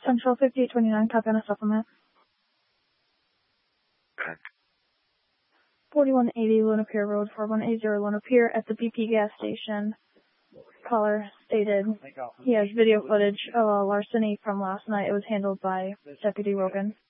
Central 5829, copy on a supplement. Okay. 4180 Luna Pier Road, 4180 Luna Pier at the BP gas station. Caller stated he has video footage of a larceny from last night. It was handled by Deputy Rogan.